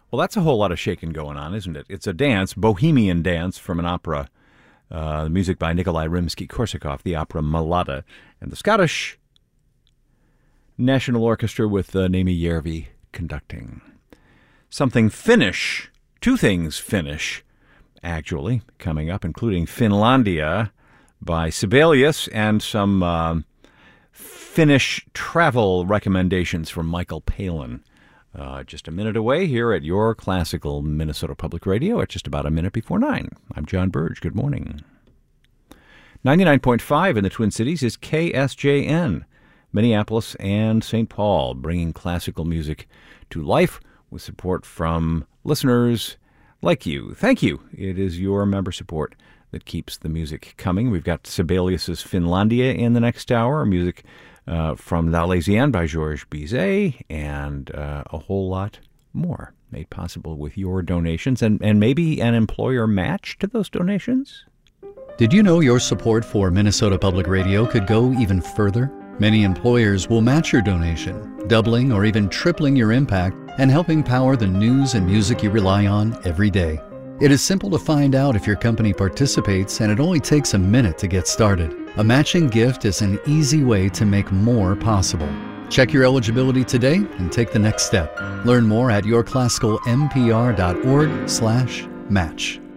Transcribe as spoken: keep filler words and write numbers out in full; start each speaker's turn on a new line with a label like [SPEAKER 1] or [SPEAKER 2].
[SPEAKER 1] Well, that's a whole lot of shaking going on, isn't it? It's a dance, bohemian dance from an opera. Uh, the music by Nikolai Rimsky-Korsakov, the opera Mlada, and the Scottish National Orchestra with uh, Naimi Järvi conducting. Something Finnish, two things Finnish, actually, coming up, including Finlandia by Sibelius and some uh, Finnish travel recommendations from Michael Palin. Uh, just a minute away here at your classical Minnesota Public Radio at just about a minute before nine. I'm John Burge. Good morning. ninety-nine point five in the Twin Cities is K S J N, Minneapolis and Saint Paul, bringing classical music to life with support from listeners like you. Thank you. It is your member support that keeps the music coming. We've got Sibelius's Finlandia in the next hour, music Uh, from L'Arlésienne by Georges Bizet, and uh, a whole lot more made possible with your donations and, and maybe an employer match to those donations.
[SPEAKER 2] Did you know your support for Minnesota Public Radio could go even further? Many employers will match your donation, doubling or even tripling your impact and helping power the news and music you rely on every day. It is simple to find out if your company participates, and it only takes a minute to get started. A matching gift is an easy way to make more possible. Check your eligibility today and take the next step. Learn more at your classical m p r dot org slash match.